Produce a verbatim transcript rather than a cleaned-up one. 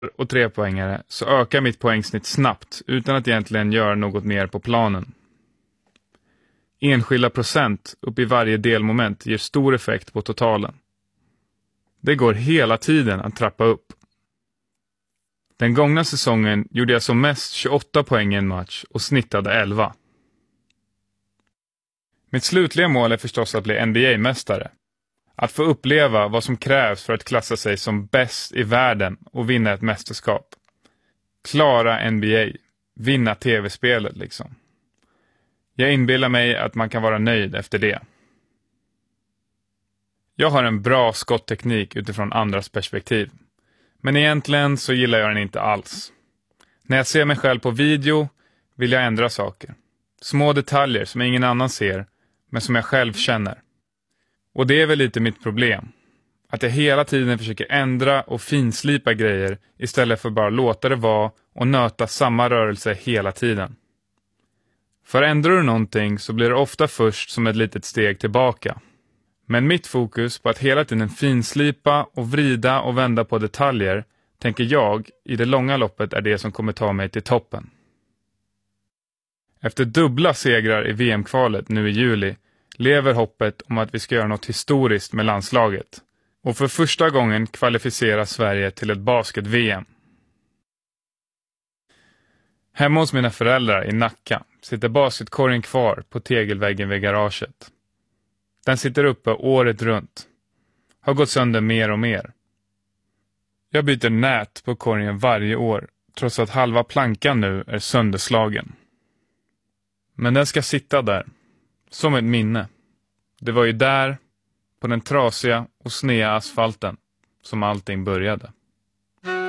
och trepoängare så ökar mitt poängsnitt snabbt utan att egentligen göra något mer på planen. Enskilda procent upp i varje delmoment ger stor effekt på totalen. Det går hela tiden att trappa upp. Den gångna säsongen gjorde jag som mest tjugoåtta poäng i en match och snittade elva. Mitt slutliga mål är förstås att bli N B A-mästare. Att få uppleva vad som krävs för att klassa sig som bäst i världen och vinna ett mästerskap. Klara N B A. Vinna tv-spelet liksom. Jag inbillar mig att man kan vara nöjd efter det. Jag har en bra skottteknik utifrån andras perspektiv. Men egentligen så gillar jag den inte alls. När jag ser mig själv på video vill jag ändra saker. Små detaljer som ingen annan ser, men som jag själv känner. Och det är väl lite mitt problem. Att jag hela tiden försöker ändra och finslipa grejer istället för bara låta det vara och nöta samma rörelse hela tiden. För ändrar du någonting så blir det ofta först som ett litet steg tillbaka. Men mitt fokus på att hela tiden finslipa och vrida och vända på detaljer tänker jag i det långa loppet är det som kommer ta mig till toppen. Efter dubbla segrar i V M-kvalet nu i juli lever hoppet om att vi ska göra något historiskt med landslaget och för första gången kvalificera Sverige till ett basket-V M. Hemma hos mina föräldrar i Nacka sitter basketkorgen kvar på tegelväggen vid garaget. Den sitter uppe året runt. Har gått sönder mer och mer. Jag byter nät på korgen varje år trots att halva plankan nu är sönderslagen. Men den ska sitta där. Som ett minne. Det var ju där, på den trasiga och snea asfalten, som allting började.